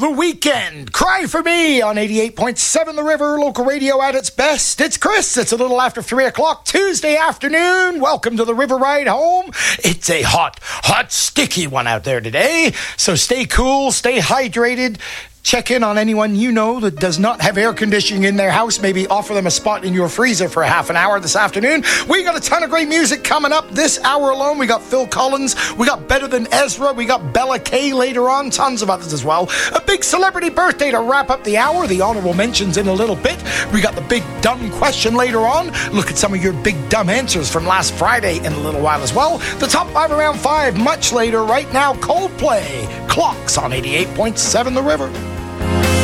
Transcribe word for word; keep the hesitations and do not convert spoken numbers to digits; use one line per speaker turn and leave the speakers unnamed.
The Weekend. Cry for Me on eighty-eight point seven The River, local radio at its best. It's Chris. It's a little after three o'clock Tuesday afternoon. Welcome to the River Ride Home. It's a hot, hot, sticky one out there today. So stay cool, stay hydrated. Check in on anyone you know that does not have air conditioning in their house. Maybe offer them a spot in your freezer for half an hour this afternoon. We got a ton of great music coming up this hour alone. We got Phil Collins. We got Better Than Ezra. We got Bella Kay later on. Tons of others as well. A big celebrity birthday to wrap up the hour. The honorable mentions in a little bit. We got the big dumb question later on. Look at some of your big dumb answers from last Friday in a little while as well. The top five around five much later. Right now, Coldplay. Clocks on eighty-eight point seven The River.